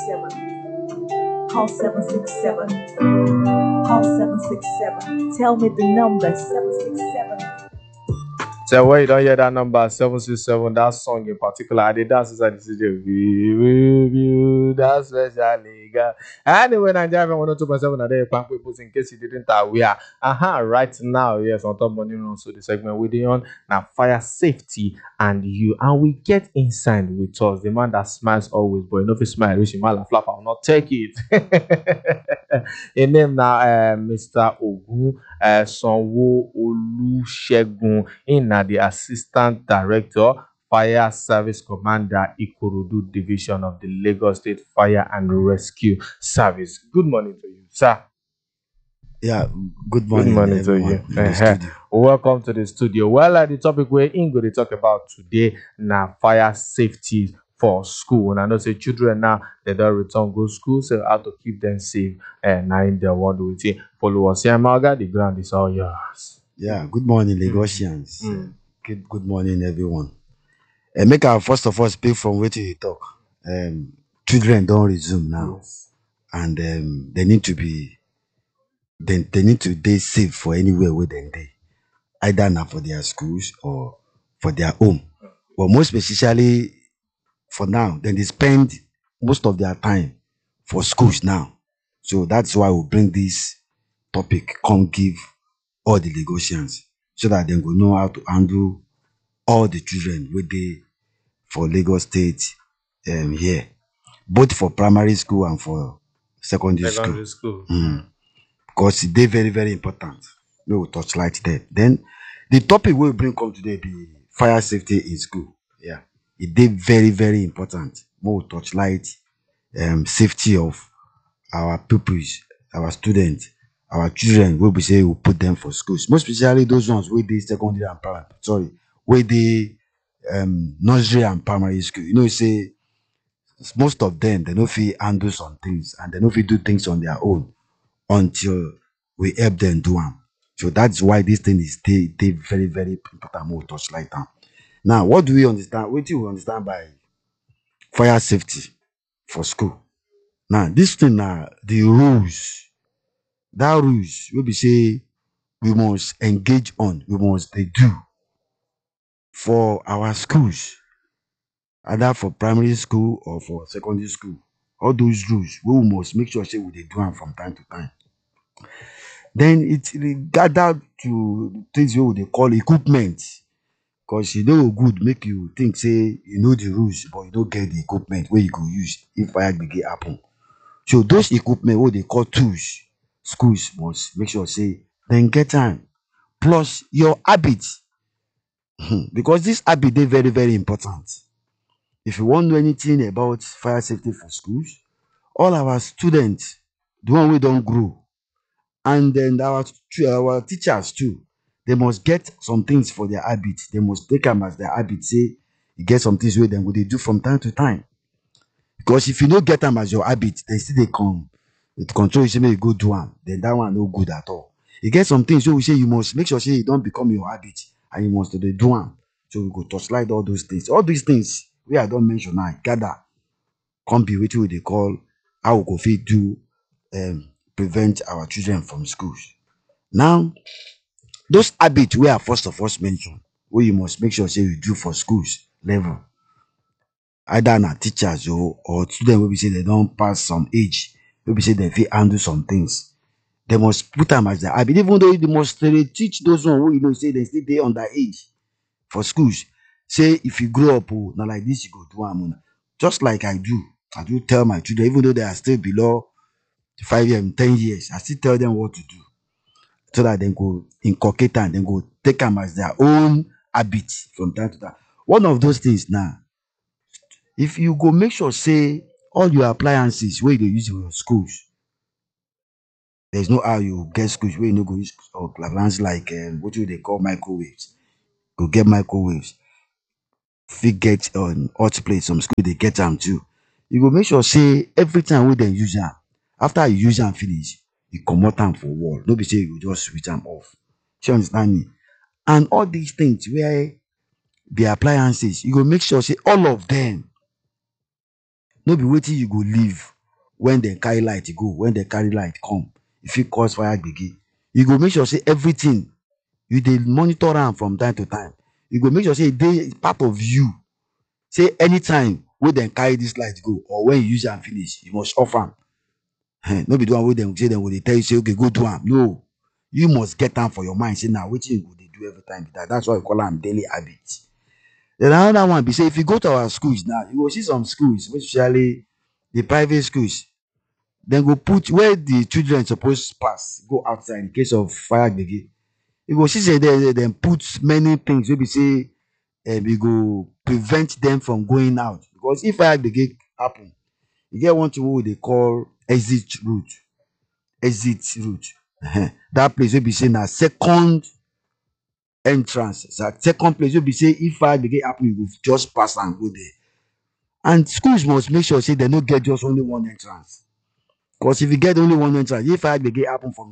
Call 767. Call 767. Tell me the number 767. So when you don't hear that number 767, that song in particular, I did dance inside the studio. View that special nigga. Anyway, Nigeria 102.7 are there. People, in case you didn't aware. Right now, yes, on top money run. So the segment we did on now fire safety and you. And we get inside with us. The man that smiles always, but you know if you smile, wish him all a flap, I will not take it. His name now Mr. Ogun Sanwo Olusegun in the Assistant Director, Fire Service Commander, Ikorodu Division of the Lagos State Fire and Rescue Service. Good morning to you, sir. Yeah, good Good morning, morning to everyone you. in the studio. Welcome to the studio. Well, the topic we're going to talk about today now fire safety for school. And I know say children now they don't return go school, so how to keep them safe and now in the world with it. Follow us here, Marga. The ground is all yours. Yeah, good morning, Lagosians. Good morning, everyone. Make our first of all speak from where you talk. Children don't resume now, Yes. and they need to be they need to be safe for anywhere where they either now for their schools or for their home. But most especially for now, then they spend most of their time for schools now. So that's why we bring this topic, come give all the Lagosians so that they will know how to handle all the children with they for Lagos State here, both for primary school and for secondary school. Secondary school. Because they very, very important. We will touch light there. Then the topic we bring come today be fire safety in school. Yeah. It did very, very important. We will touch light safety of our pupils, our students, our children. We will say we put them for schools. Most especially those ones where they secondary and primary. Sorry, where they nursery and primary school. You know, say most of them they no fit handle some things and they no fit do things on their own until we help them do them. So that's why this thing is they very, very important. More touch light down. Now, what do we understand? What do we understand by fire safety for school? Now, this thing now, the rules, that rules will be say we must engage on, we must they do for our schools, either for primary school or for secondary school. All those rules, we must make sure say we dey do them from time to time. Then it gather to things wey we dey call equipment. Because you know good make you think say you know the rules, but you don't get the equipment where you go use if fire begin happen. So those equipment what they call tools, schools must make sure say then get time. Plus your habits. Because this habit is very, very important. If you want to know anything about fire safety for schools, all our students, the one we don't grow, and then our teachers too, they must get some things for their habits. They must take them as their habit. Say you get some things where them what they do from time to time. Because if you don't get them as your habit, they still they come. It control you say make you go do them. Then that one no good at all. You get some things so we say you must make sure say you don't become your habit and you must do them. So we go touch light all those things. All these things we I don't mention now gather come be wetin they call how we go fit do prevent our children from schools. Now, those habits we are first of all mentioned, where you must make sure say you do for schools level. Either na teachers or students will be say they don't pass some age, will be say they fit handle some things. They must put them as their habit, even though they must teach those ones who you know say they still they underage for schools. Say if you grow up, now like this you go do am. Just like I do tell my children, even though they are still below 5 years, 10 years, I still tell them what to do so that they go inculcate and then go take them as their own habit from time to time. One of those things now, if you go make sure say all your appliances where you use in your schools, there's no how you get schools where you no go use appliances like what do they call microwaves. Go get microwaves. Fit get on hot plate, some school they get them too. You go make sure say every time we then use them, after you use them finish, you comot them for wall. No be say you go just switch them off. You understand me? And all these things where the appliances, you go make sure say all of them no be waiting you go leave when they carry light go, when they carry light come, if it cause fire gbege, you go make sure say everything you dey monitor am from time to time. You go make sure say they part of you. Say anytime when they carry this light go or when you use am finish, you must off am. No be the one wey dem say dem go dey tell you say okay go do am. No, you must get am for your mind. Say now wetin you go dey do every time be that. That's why we call am daily habit. Then another one be say if you go to our schools now, you go see some schools, especially the private schools, dem go put where the children suppose pass go outside in case of fire gbege. You go see say dem put many things wey be say e go prevent them from going out, because if fire gbege happen, e get one thing wey we dey call exit route. That place wey be say na second entrance, second place wey be say if fire gbege happen, you go just pass and go there. And schools must make sure say they no get just only one entrance, because if you get only one entrance, if fire gbege happen from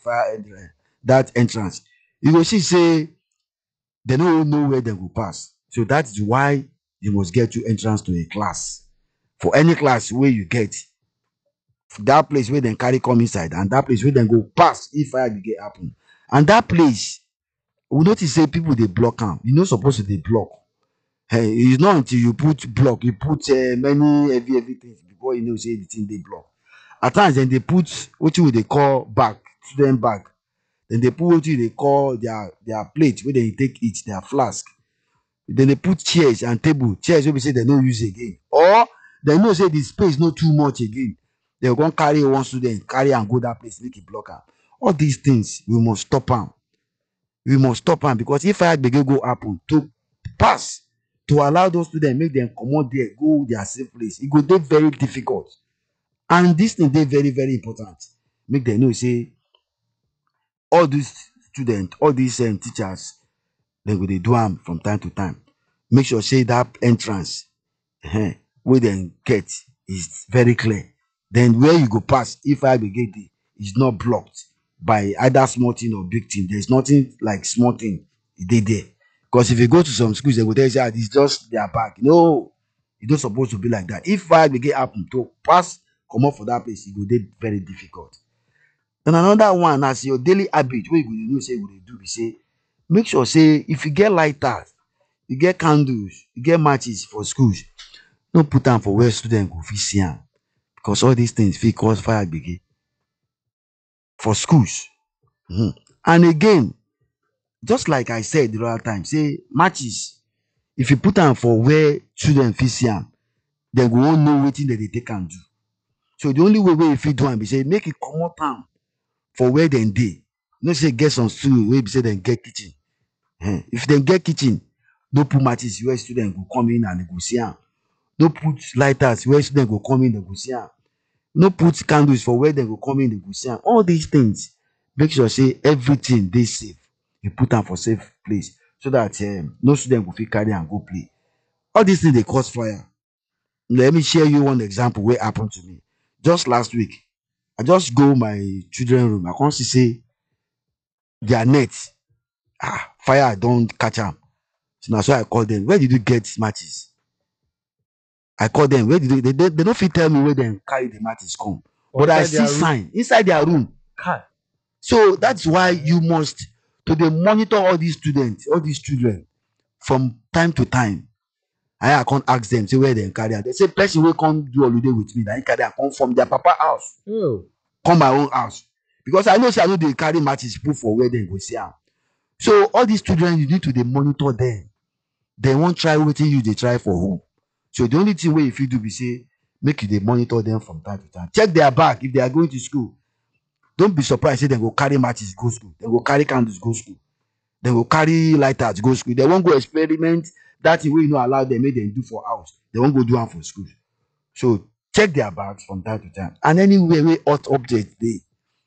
that entrance, you go see say they no know where they go pass. So that is why you must get two entrance to a class. For any class where you get, that place where they carry come inside and that place where they go pass if fire gbege happen. And that place, we notice say people they block am. You no supposed to dey block. Hey, it's not until you put block, you put many heavy things before you know say the thing they block. At times then they put what you they call bag, student bag. Then they put what they call their plate where they take eat, their flask. Then they put chairs and table. Chairs wey be say they no use again. Or they know say the space not too much again. They go carry one student, carry and go that place, make it block am. All these things we must stop am. We must stop am, because if fire gbege go happen, to pass, to allow those students make them comot there, go their safe place, it go dey very difficult. And this thing dey very, very important. Make them know say all these students, all these teachers, they go dey do am from time to time. Make sure say that entrance wey dem get is very clear. Then where you go pass, if fire gbege dey, is not blocked by either small thing or big thing. There's nothing like small thing dey there. Because if you go to some schools, they will tell you say it's just their bag. No, it's not supposed to be like that. If fire gbege happen, to pass, come up for that place, it will be very difficult. Then another one, as your daily habit, where you go know say you will do, we say, make sure say if you get lighters, you get candles, you get matches for schools, don't put them for where students go fit see am, because all these things fit cause fire gbege for schools. And again, just like I said the other time, say matches, if you put them for where children fit see am, they go all know wetin dem dey take am do. So the only way wey you fit do am be say make it comot am for where dem dey. No say get some students wey be say dem get kitchen. If dem get kitchen, no put matches where students go come in and they go see am. No put lighters where students go come in, they go see am. No put candles for where they go come in, they go see am. All these things, make sure say everything dey safe. You put am for safe place so that no student go fit carry and go play. All these things they cause fire. Let me share you one example wey happen to me. Just last week, I just go my children room. I come see say their net, fire don't catch am. So now, so I call them. Where did you get matches? I call them. Where did you? They don't fit tell me where they carry the matches come. But I see sign inside their room. So that's why you must to dey monitor all these students, all these children from time to time. I can't ask them, say where they carry am. They say person will come do holiday with me. That carry am come from their papa house. Come my own house. Because I know say I know they carry matches put for where they go see am. So all these children, you need to dey monitor them. They won't try wetin you dey try for who. So the only thing wey if you do be say make you dey monitor them from time to time. Check their bag if they are going to school. Don't be surprised say they go carry matches go school. They go carry candles go school. They go carry lighters go school. They won't go experiment that thing wey you no allow them, make them do for house. They won't go do am for school. So check their bags from time to time. And anywhere where hot objects dey,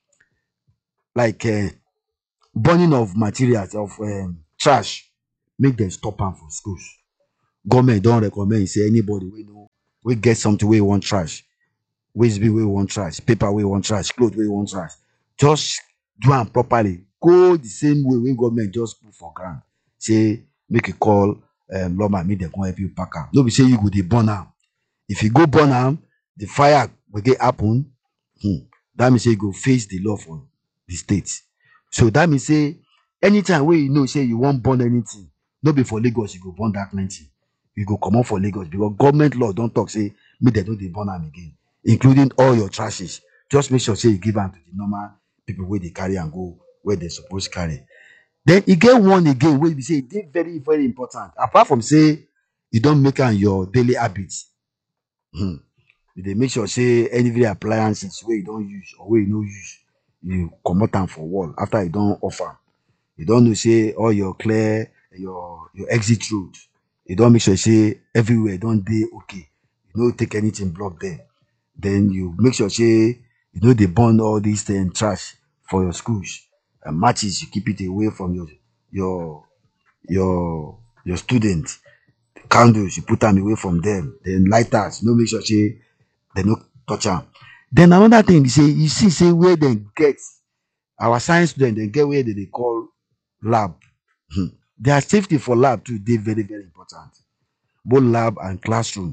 like burning of materials of trash, make them stop am for schools. Government don't recommend say anybody we get something we want trash, waste bin we want trash, paper we want trash, clothes we want trash. Just do am properly. Go the same way when government just put for ground. Say make a call lawman, make them come help you pack am. No be say you go dey burn am. If you go burn am, the fire get happen, that means say you go face the law for the state. So that means say anytime wey you know say you wan burn anything, no be for Lagos you go burn that plenty. You go comot for Lagos because government law don talk say make dem no dey burn am again, including all your trashes. Just make sure say you give am to the normal people wey dey carry am go where dem suppose carry. Then e get one again wey be say e dey very very important. Apart from say you don make am your daily habit, you dey make sure say any appliances wey you don use or wey you no use, you comot am for wall after you don off am. You don know say all your clear your exit road, you don make sure say everywhere don dey okay, you no take anything block there. Then you make sure say you no dey burn all these trash for your schools. And matches, you keep it away from your students. Candles, you put them away from them. Then lighters, no make sure say they no touch am. Then another thing be say you see say where they get our science students, they get where they call lab. Their safety for lab too dey very very important. Both lab and classroom,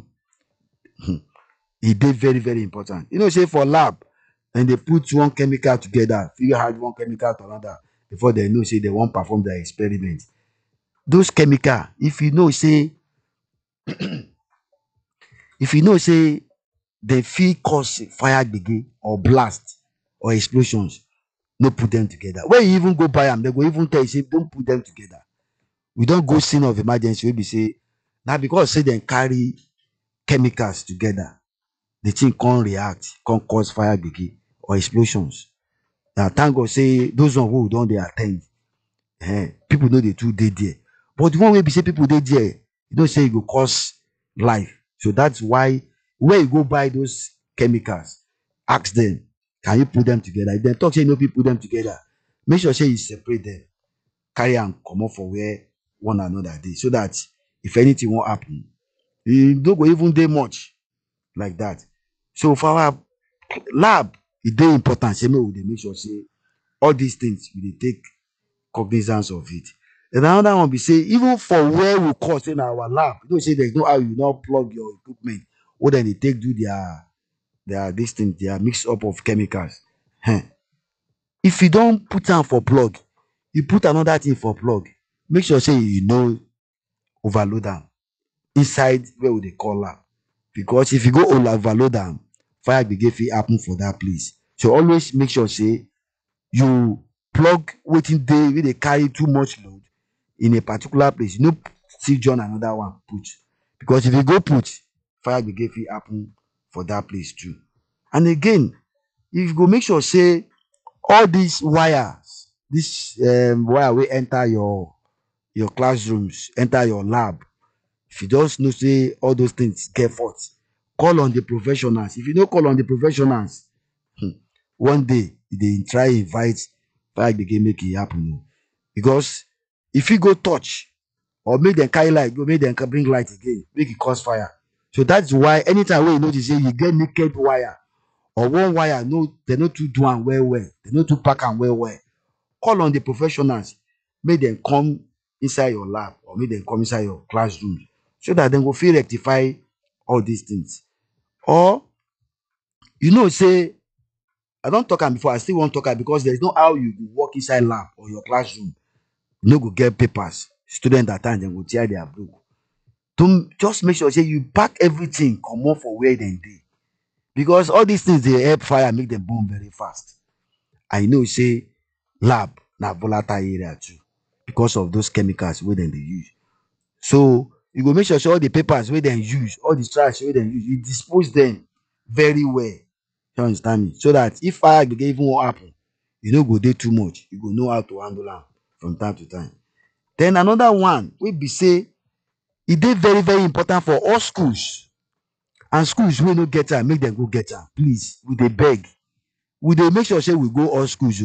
e dey very very important. You know say for lab, and they put one chemical together, figure add one chemical to another before they know say they wan perform their experiment. Those chemical, if you know say they fit cause fire gbege or blast or explosions, no put them together. When you even go buy am, they go even tell you say don't put them together. We don go scene of emergency wey be say na because say dem carry chemicals together, the thing come react, come cause fire gbege or explosions. Now thank God say those one wey we don dey at ten d, people no dey too dey there. But the one wey be say people dey there, you know say e go cause life. So that's why when you go buy those chemicals, ask them, can you put them together? If dem talk say you no fit put them together, make sure say you separate them, carry am comot for where one another dey, so that if anything wan happen, e no go even dey much like that. So for our lab, e dey important say make we dey make sure say all these things we dey take cognizance of it. And another one be say even for where we call say na our lab, you know say there's no how you not plug your equipment wey dem dey take do their this thing, their mix up of chemicals. If you don put am for plug, you put another thing for plug, make sure say you no overload am inside where we dey call lab, because if you go overload am, fire gbege fit happen for that place. So always make sure say you plug wetin dey wey dey carry too much load in a particular place. You no still join another one put, because if you go put, fire gbege fit happen for that place too. And again, you go make sure say all these wires, this wire wey enter your classrooms, enter your lab, if you just know say all those things get fault, call on the professionals. If you no call on the professionals, one day they try invite fire gbege make e happen. Because if you go touch or make them carry light, go make them bring light again, make it cause fire. So that's why anytime when you notice say you get naked wire or one wire, no, they no too do am well, they no too pack am well, call on the professionals, make them come inside your lab or make them come inside your classroom, so that they go fit rectify all these things. Or you know say I don talk am before, I still wan talk am, because there's no how you go work inside lab or your classroom, you no go get papers. Students at times dem go tear their book. To just make sure say you pack everything comot for where dem dey, because all these things dey help fire make dem burn very fast. I know say lab na volatile area too because of those chemicals wey dem dey use. So you go make sure say all the papers wey dem use, all the trash wey dem use, you dispose them very well. You understand me? So that if fire gbege even wan happen, you no go dey too much, you go know how to handle am from time to time. Then another one wey be say e dey very very important for all schools, and schools wey no get am, make dem go get am. Please, we dey beg, we dey make sure say we go all schools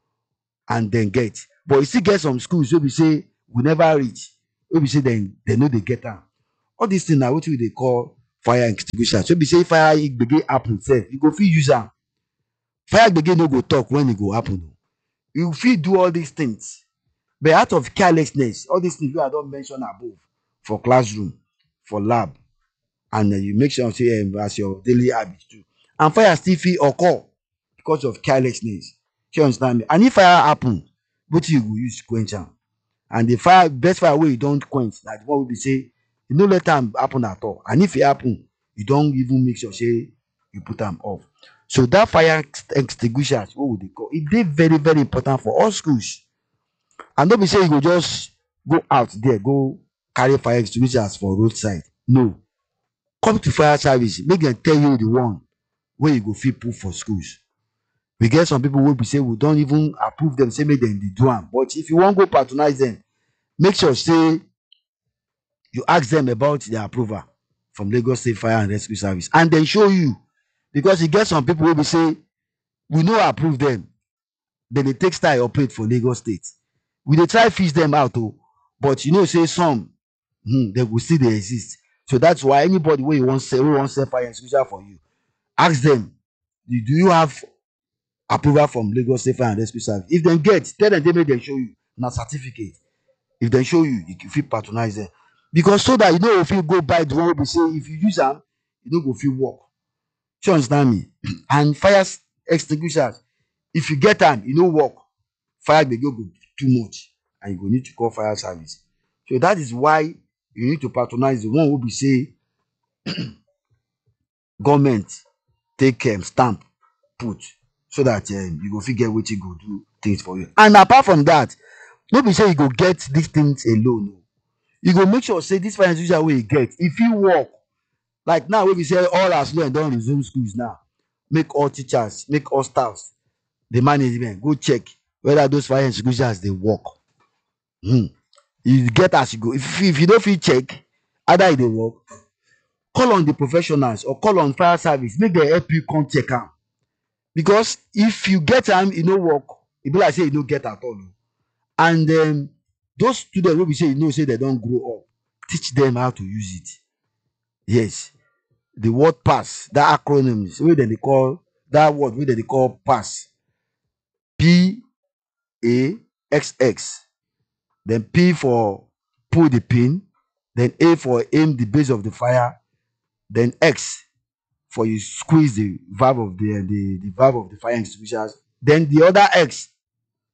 and then get. But you still get some schools wey be say we never reach, wey be say dem no dey get am. All these things na wetin we dey call fire extinguisher. So be say fire gbege happen sef, you go fit use am. Fire gbege no go talk when e go happen. You fit do all these things, but out of carelessness, all these things wey I don mention above, for classroom, for lab, and you make sure say as your daily habit too. and fire still fit occur because of carelessness. You understand me? And if fire happen, wetin you go use quench am? And the fire, best fire wey you don quench na the one wey be say you no let am happen at all. And if e happen, you don even make sure say you put am off. So that fire extinguishers wey we dey call, e dey very very important for all schools. And no be say you go just go out there go carry fire extinguishers for roadside. No, come to fire service make dem tell you the one wey you go fit put for schools. We get some people wey be say we don even approve them say make dem dey do am, but if you wan go patronize them, make sure say you ask them about their approval from Lagos State Fire and Rescue Service, and dem show you, because e get some people wey be say we no approve them, dem dey take style operate for Lagos State. We dey try fish them out o, but you know say some dem go still dey exist. So that's why anybody wey wan sell fire extinguisher for you, ask them, do you have approval from Lagos State Fire and Rescue Service? If dem get, tell dem make dem show you na certificate. If dem show you, you fit patronize them, because so that you no go fit go buy the one wey be say if you use am, you no go fit work. You understand me? And fire extinguishers, if you get am, e no work, fire gbege go too much and you go need to call fire service. So that is why you need to patronize the one wey be say government take stamp put, so that you go fit get wetin go do things for you. And apart from that, no be say you go get these things alone. You go make sure say this fire extinguisher wey you get, e fit work. Like now wey be say all our students don resume schools now, make all teachers, make all staffs, the management go check whether those fire extinguishers dey work. You get as you go. If you no fit check either e dey work, call on the professionals or call on fire service make dem help you come check am. Because if you get am, e no work, e be like say you no get at all. And those students wey be say you know say dem don grow up, teach them how to use it. Yes, the word pass, that acronym wey dem dey call, that word wey dem dey call pass, PAXX, then P for pull the pin, then A for aim the base of the fire, then X for you squeeze the valve of the valve of the fire extinguishers, then the other X